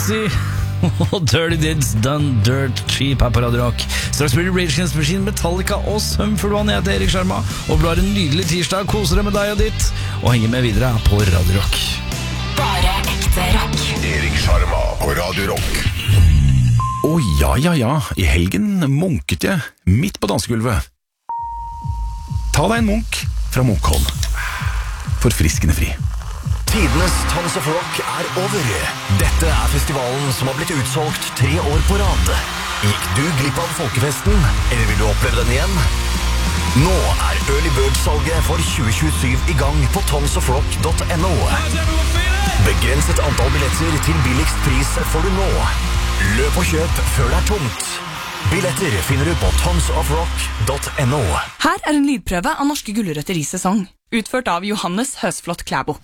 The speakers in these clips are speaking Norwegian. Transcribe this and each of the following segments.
Dixie og Dirty Dids Done Dirt Cheap her på Radio Rock. Straks blir det Rage Against the Machine, Metallica og Sum 41. Jeg heter Erik Sjarma og blar en nydelig tirsdag. Koser deg med deg og ditt og henger med videre på Radio Rock. Bare ekte rock. Erik Sjarma på Radio Rock. Ja. I helgen munket jeg midt på dansegulvet. Ta deg en munk fra Munkholm. Forfriskende fri. Tidenes Tons of Rock er over. Dette er festivalen som har blitt utsolgt 3 år på rad. Gikk du glipp av folkefesten, eller vil du oppleve den igjen? Nå er Early Bird-salget for 2027 i gang på tonsofrock.no. Begrenset antall billetter til billigst pris får du nå. Løp og kjøp før det er tomt. Billetter finner du på tonsofrock.no. Her er en lydprøve av norske gulrøtter i sesong, utført av Johannes Høsflot Klæbo.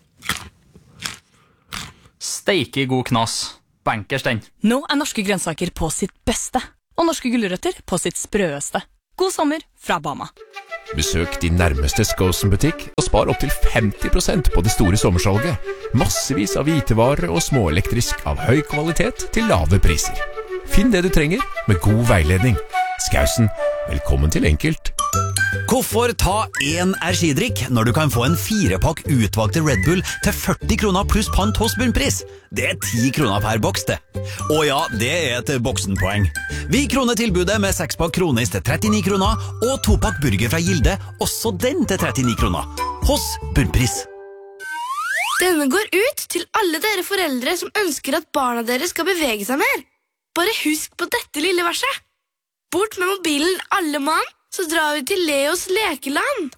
Steike god knas. Bankers den. Nå er norske grønnsaker på sitt beste, og norske gulrøtter på sitt sprøeste. God sommer fra Bama. Besøk din nærmeste Skosen-butikk og spar opp til 50% på det store sommersalget. Massevis av hvitevarer og småelektrisk av høy kvalitet til lave priser. Finn det du trenger med god veiledning. Skausen, velkommen til enkelt. Hvorfor ta en energidrikk når du kan få en 4-pakk utvalgte Red Bull til 40 kroner pluss pant hos bunnpris? Det er 10 kroner per boks, det. Og ja, det er et boksenpoeng. Vi kroner tilbudet med 6-pakk kronis til 39 kroner, og 2-pakk burger fra Gilde, også den til 39 kroner. Hos bunnpris. Denne går ut til alle dere foreldre som ønsker at barna deres skal bevege seg mer. Bare husk på dette lille verset. Bort med mobilen alle mann, så drar vi til Leos lekeland.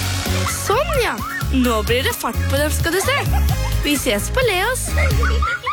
Sånn ja, nå blir det fart på dem skal du se. Vi ses på Leos.